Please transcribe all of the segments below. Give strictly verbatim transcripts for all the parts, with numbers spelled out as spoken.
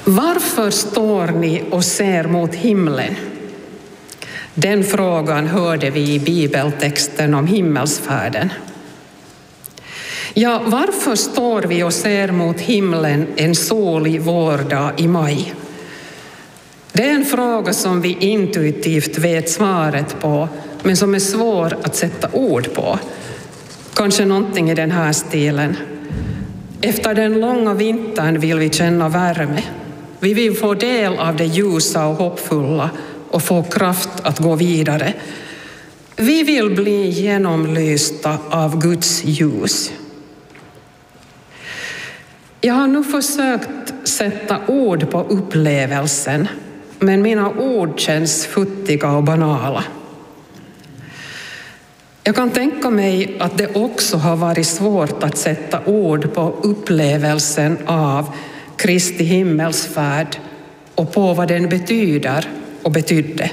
Varför står ni och ser mot himlen? Den frågan hörde vi i bibeltexten om himmelsfärden. Ja, varför står vi och ser mot himlen en solig vårdag i maj? Det är en fråga som vi intuitivt vet svaret på, men som är svår att sätta ord på. Kanske någonting i den här stilen. Efter den långa vintern vill vi känna värme. Vi vill få del av det ljusa och hoppfulla och få kraft att gå vidare. Vi vill bli genomlysta av Guds ljus. Jag har nu försökt sätta ord på upplevelsen, men mina ord känns futtiga och banala. Jag kan tänka mig att det också har varit svårt att sätta ord på upplevelsen av Kristi himmelsfärd och på vad den betyder och betydde.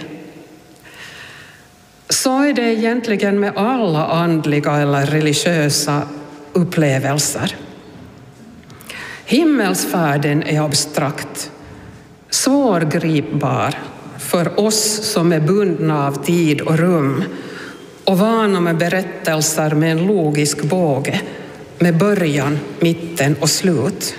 Så är det egentligen med alla andliga eller religiösa upplevelser. Himmelsfärden är abstrakt, svårgripbar för oss som är bundna av tid och rum och vana med berättelser med en logisk båge med början, mitten och slut.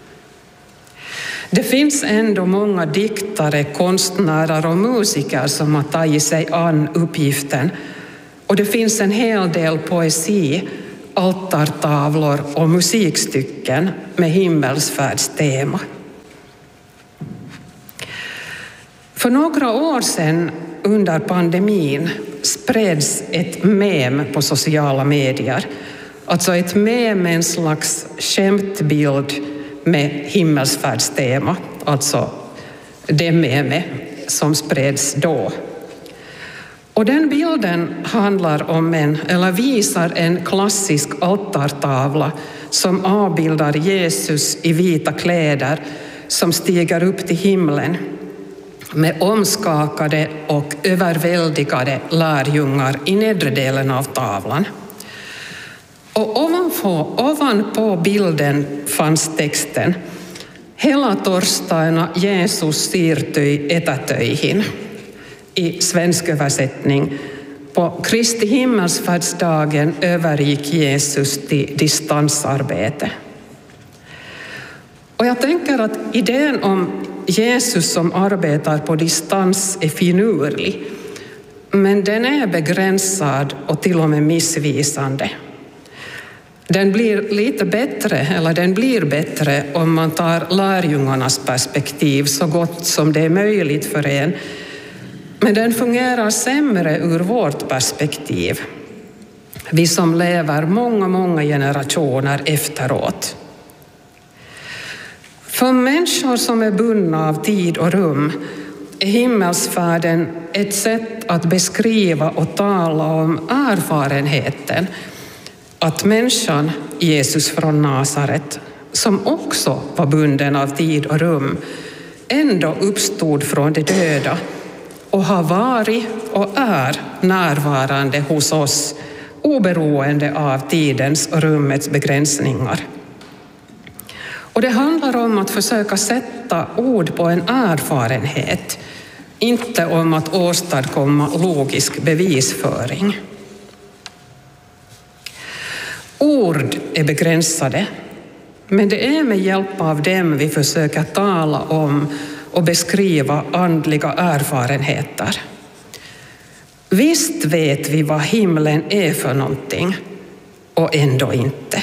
Det finns ändå många diktare, konstnärer och musiker som har tagit sig an uppgiften, och det finns en hel del poesi, altartavlor och musikstycken med himmelsfärdstema. För några år sedan under pandemin spreds ett mem på sociala medier. Alltså ett mem med en slags skämtbild med himmelsfärdstema. Alltså det meme som spreds då. Och den bilden handlar om en, eller visar en klassisk altartavla som avbildar Jesus i vita kläder som stiger upp till himlen med omskakade och överväldigade lärjungar i nedre delen av tavlan. Och ovanpå, ovanpå bilden fanns texten: Hela torstaina Jesus siirtyi etätöihin. I svensk översättning: På Kristi himmelsfärdsdagen övergick Jesus till distansarbete. Och jag tänker att idén om Jesus som arbetar på distans är finurlig, men den är begränsad och till och med missvisande. Den blir lite bättre, eller den blir bättre om man tar lärjungarnas perspektiv så gott som det är möjligt för en, men den fungerar sämre ur vårt perspektiv. Vi som lever många, många generationer efteråt. För människor som är bundna av tid och rum är himmelsfärden ett sätt att beskriva och tala om erfarenheten att människan Jesus från Nasaret, som också var bunden av tid och rum, ändå uppstod från de döda och har varit och är närvarande hos oss oberoende av tidens och rummets begränsningar. Och det handlar om att försöka sätta ord på en erfarenhet, inte om att åstadkomma logisk bevisföring. Ord är begränsade, men det är med hjälp av dem vi försöker tala om och beskriva andliga erfarenheter. Visst vet vi vad himlen är för någonting, och ändå inte.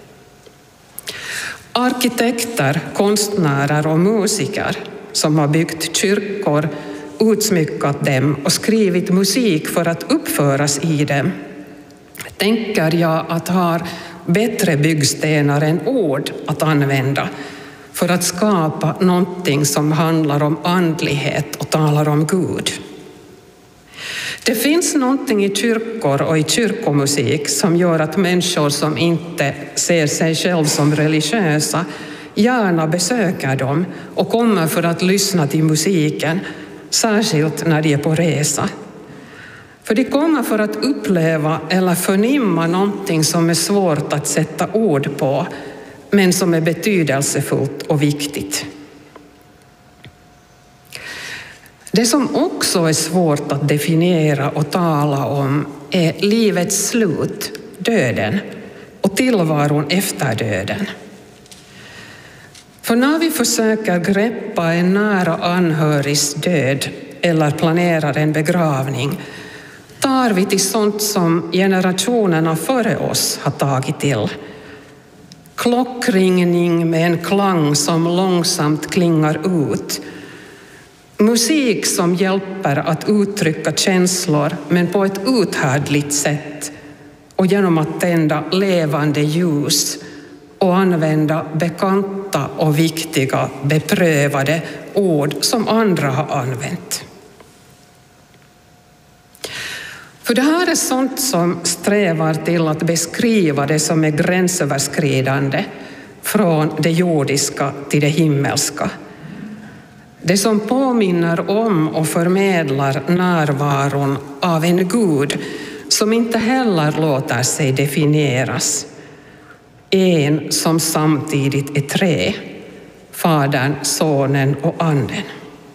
Arkitekter, konstnärer och musiker som har byggt kyrkor, utsmyckat dem och skrivit musik för att uppföras i dem, tänker jag att har bättre byggstenar än ord att använda för att skapa någonting som handlar om andlighet och talar om Gud. Det finns någonting i kyrkor och i kyrkomusik som gör att människor som inte ser sig själv som religiösa gärna besöker dem och kommer för att lyssna till musiken, särskilt när de är på resa. För de kommer för att uppleva eller förnimma någonting som är svårt att sätta ord på, men som är betydelsefullt och viktigt. Det som också är svårt att definiera och tala om är livets slut, döden, och tillvaron efter döden. För när vi försöker greppa en nära anhörigs död eller planerar en begravning tar vi till sånt som generationerna före oss har tagit till. Klockringning med en klang som långsamt klingar ut. Musik som hjälper att uttrycka känslor men på ett uthärdligt sätt och genom att tända levande ljus och använda bekanta och viktiga, beprövade ord som andra har använt. För det här är sånt som strävar till att beskriva det som är gränsöverskridande från det jordiska till det himmelska. Det som påminner om och förmedlar närvaron av en Gud som inte heller låter sig definieras. En som samtidigt är tre, Fadern, Sonen och Anden.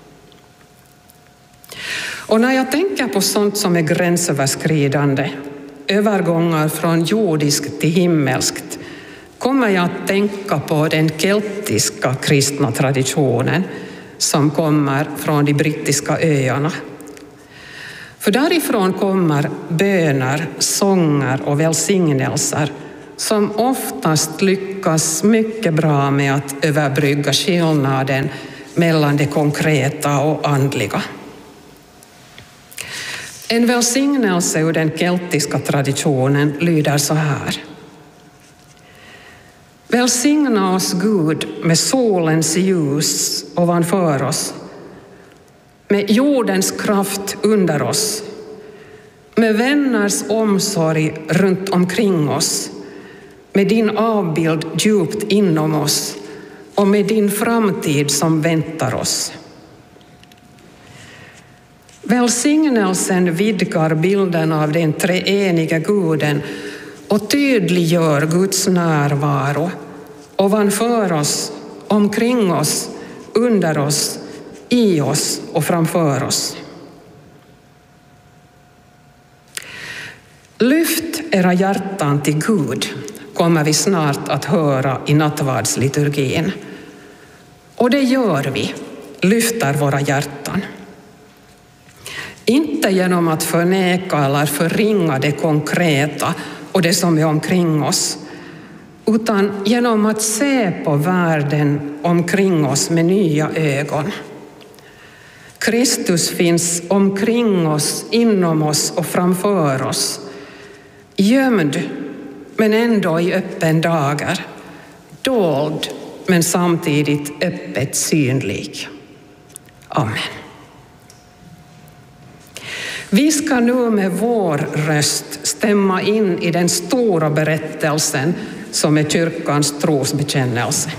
Och när jag tänker på sånt som är gränsöverskridande, övergångar från jordiskt till himmelskt, kommer jag att tänka på den keltiska kristna traditionen som kommer från de brittiska öarna. För därifrån kommer böner, sånger och välsignelser som oftast lyckas mycket bra med att överbrygga skillnaden mellan det konkreta och andliga. En välsignelse ur den keltiska traditionen lyder så här. Välsigna oss Gud med solens ljus ovanför oss, med jordens kraft under oss, med vänners omsorg runt omkring oss, med din avbild djupt inom oss och med din framtid som väntar oss. Välsignelsen vidgar bilden av den treeniga Guden och tydliggör Guds närvaro ovanför oss, omkring oss, under oss, i oss och framför oss. Lyft era hjärtan till Gud kommer vi snart att höra i nattvardsliturgin. Och det gör vi, lyfter våra hjärtan. Inte genom att förneka eller förringa det konkreta och det som är omkring oss, utan genom att se på världen omkring oss med nya ögon. Kristus finns omkring oss, inom oss och framför oss, gömd men ändå i öppen dager, dold men samtidigt öppet synlig. Amen. Vi ska nu med vår röst stämma in i den stora berättelsen som är kyrkans trosbekännelse.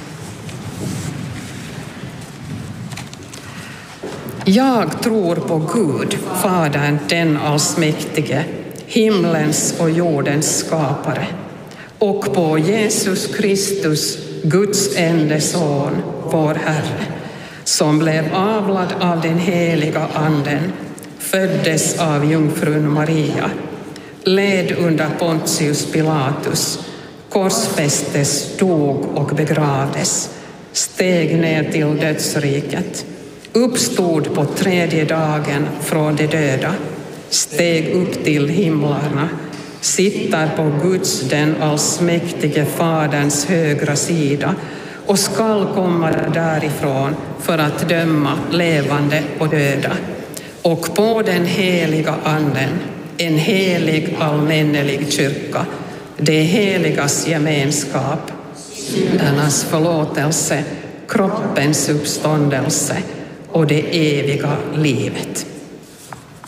Jag tror på Gud, Fadern, den allsmäktige, himlens och jordens skapare, och på Jesus Kristus, Guds enda son, vår Herre, som blev avlad av den heliga Anden, föddes av jungfrun Maria, led under Pontius Pilatus, korsfästes, dog och begravdes, steg ner till dödsriket, uppstod på tredje dagen från de döda, steg upp till himlarna, sitter på Guds, den allsmäktige Faderns högra sida och skall komma därifrån för att döma levande och döda. Och på den heliga Anden, en helig allmännelig kyrka, det heligas gemenskap, syndernas förlåtelse, kroppens uppståndelse och det eviga livet.